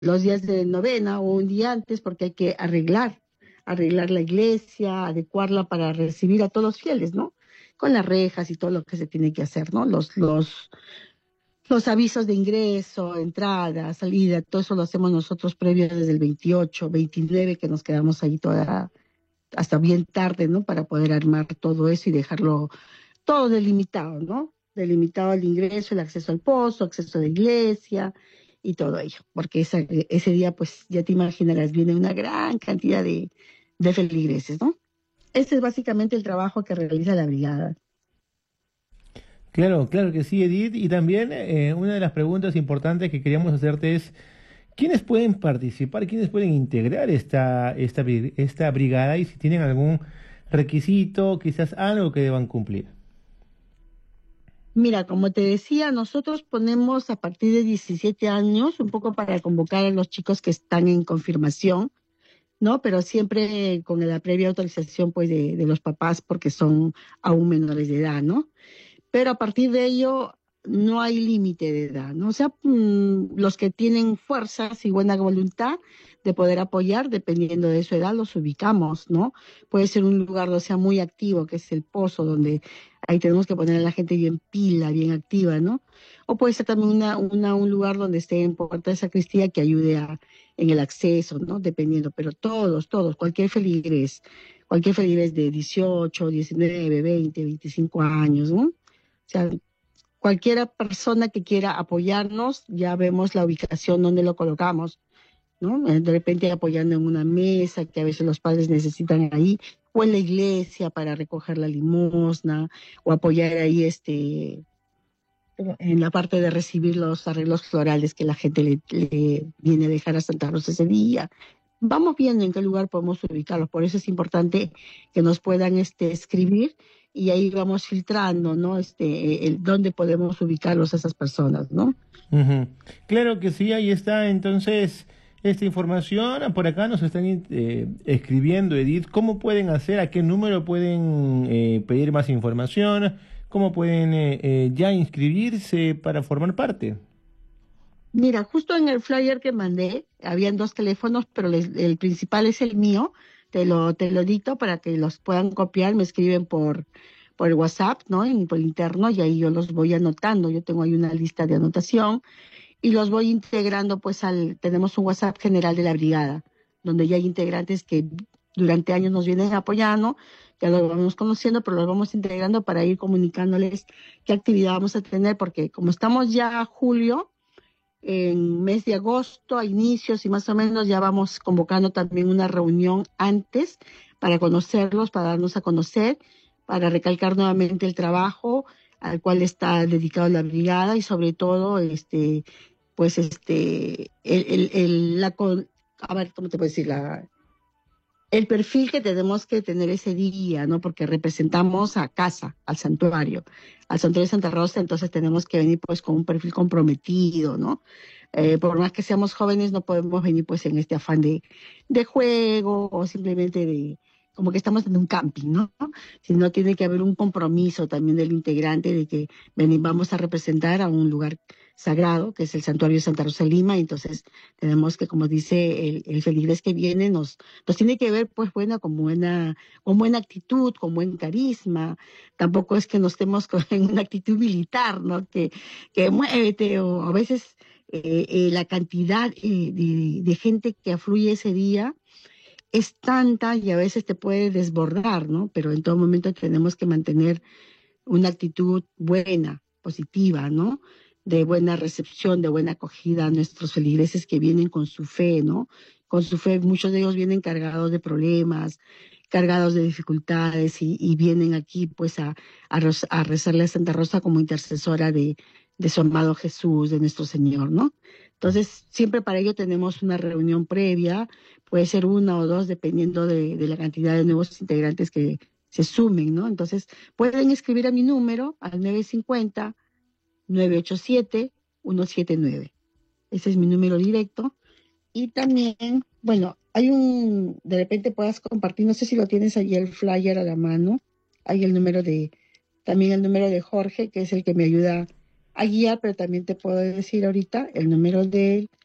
los días de novena o un día antes, porque hay que arreglar la iglesia, adecuarla para recibir a todos los fieles, ¿no? Con las rejas y todo lo que se tiene que hacer, ¿no? Los avisos de ingreso, entrada, salida, todo eso lo hacemos nosotros previo desde el 28, 29, que nos quedamos ahí toda, hasta bien tarde, ¿no? Para poder armar todo eso y dejarlo todo delimitado, ¿no? Delimitado el ingreso, el acceso al pozo, acceso a la iglesia y todo ello, porque ese día, pues ya te imaginarás, viene una gran cantidad de feligreses, ¿no? Ese es básicamente el trabajo que realiza la brigada. Claro, claro que sí, Edith. Y también una de las preguntas importantes que queríamos hacerte es, ¿quiénes pueden participar, quiénes pueden integrar esta brigada y si tienen algún requisito, quizás algo que deban cumplir? Mira, como te decía, nosotros ponemos a partir de 17 años, un poco para convocar a los chicos que están en confirmación, ¿no? Pero siempre con la previa autorización, pues, de los papás, porque son aún menores de edad, ¿no? Pero a partir de ello no hay límite de edad, ¿no? O sea, los que tienen fuerzas y buena voluntad de poder apoyar, dependiendo de su edad, los ubicamos, ¿no? Puede ser un lugar donde sea muy activo, que es el pozo, donde ahí tenemos que poner a la gente bien pila, bien activa, ¿no? O puede ser también un lugar donde esté en Puerta de Sacristía que ayude en el acceso, ¿no? Dependiendo, pero todos, cualquier feligrés de 18, 19, 20, 25 años, ¿no? O sea, cualquier persona que quiera apoyarnos, ya vemos la ubicación donde lo colocamos, ¿no? De repente apoyando en una mesa que a veces los padres necesitan ahí, o en la iglesia para recoger la limosna, o apoyar ahí en la parte de recibir los arreglos florales que la gente le viene a dejar a Santa Rosa ese día. Vamos viendo en qué lugar podemos ubicarlos, por eso es importante que nos puedan escribir y ahí vamos filtrando, ¿no? Dónde podemos ubicarlos a esas personas, ¿no? Ujú. Claro que sí, ahí está entonces esta información. Por acá nos están escribiendo, Edith, ¿cómo pueden hacer? ¿A qué número pueden pedir más información? ¿Cómo pueden ya inscribirse para formar parte? Mira, justo en el flyer que mandé, habían dos teléfonos, pero el principal es el mío. Te lo dicto para que los puedan copiar. Me escriben por el WhatsApp, ¿no? Por interno, y ahí yo los voy anotando. Yo tengo ahí una lista de anotación y los voy integrando, pues tenemos un WhatsApp general de la brigada, donde ya hay integrantes que durante años nos vienen apoyando, ya los vamos conociendo, pero los vamos integrando para ir comunicándoles qué actividad vamos a tener, porque como estamos ya a julio, en mes de agosto, a inicios y más o menos ya vamos convocando también una reunión antes para conocerlos, para darnos a conocer, para recalcar nuevamente el trabajo al cual está dedicado la brigada y sobre todo, pues, a ver, ¿cómo te puedo decir? El perfil que tenemos que tener ese día, ¿no? Porque representamos a casa, al santuario de Santa Rosa, entonces tenemos que venir pues con un perfil comprometido, ¿no? Por más que seamos jóvenes, no podemos venir pues en este afán de juego o simplemente como que estamos en un camping, ¿no? Sino tiene que haber un compromiso también del integrante de que vamos a representar a un lugar sagrado, que es el santuario de Santa Rosa de Lima, entonces tenemos que, como dice el feligrés que viene, nos tiene que ver pues con buena actitud, con buen carisma. Tampoco es que nos estemos en una actitud militar, ¿no? Que muévete, o a veces la cantidad de gente que afluye ese día es tanta y a veces te puede desbordar, ¿no? Pero en todo momento tenemos que mantener una actitud buena, positiva, ¿no? De buena recepción, de buena acogida a nuestros feligreses que vienen con su fe, ¿no? Con su fe, muchos de ellos vienen cargados de problemas, cargados de dificultades y vienen aquí pues a rezarle a Santa Rosa como intercesora de su amado Jesús, de nuestro Señor, ¿no? Entonces, siempre para ello tenemos una reunión previa, puede ser una o dos, dependiendo de la cantidad de nuevos integrantes que se sumen, ¿no? Entonces, pueden escribir a mi número, al 950-987-179. Ese es mi número directo. Y también, bueno, de repente puedas compartir, no sé si lo tienes allí el flyer a la mano, hay también el número de Jorge, que es el que me ayuda a guiar, pero también te puedo decir ahorita el número de él,